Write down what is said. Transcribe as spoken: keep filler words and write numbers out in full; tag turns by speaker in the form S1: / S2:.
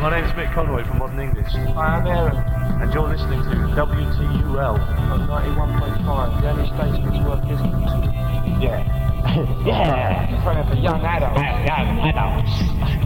S1: My name's Mick Conroy from Modern English.
S2: I am Aaron.
S1: And you're listening to W T U L
S2: On ninety-one point five, the only station that's worth listening to.
S3: Yeah. Yeah.
S2: In front of a young adult.
S3: Young adults.